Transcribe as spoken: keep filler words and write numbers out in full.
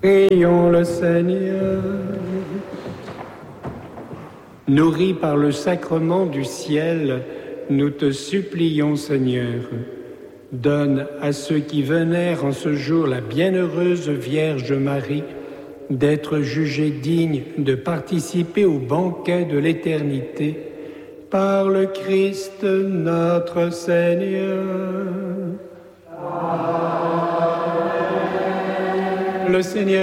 Prions le Seigneur. Nourris par le sacrement du ciel, nous te supplions, Seigneur. Donne à ceux qui vénèrent en ce jour la bienheureuse Vierge Marie d'être jugés dignes de participer au banquet de l'éternité par le Christ notre Seigneur. Amen. Le Seigneur